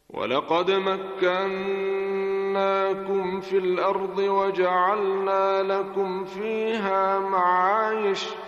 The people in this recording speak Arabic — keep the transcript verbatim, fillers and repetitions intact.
ولقد مكناكم في الأرض وجعلنا لكم فيها معايش